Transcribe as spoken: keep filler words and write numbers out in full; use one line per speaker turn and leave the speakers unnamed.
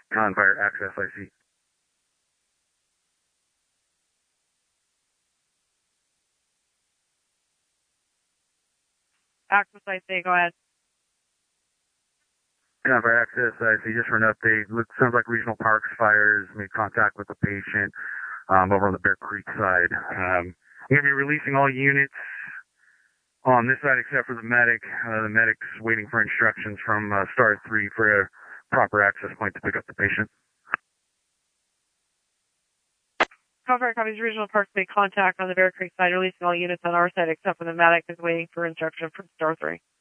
Confire Access I C.
Access I C, go ahead.
Confire Access I C, just for an update. Looks, sounds like Regional Parks Fires made contact with the patient um, over on the Bear Creek side. Um, we're going to be releasing all units on this side except for the medic. Uh, the medic's waiting for instructions from uh, Star three for a proper access point to pick up the patient.
Confire copies. Regional Parks made contact on the Bear Creek side, releasing all units on our side except for the medic is waiting for instruction from Star three.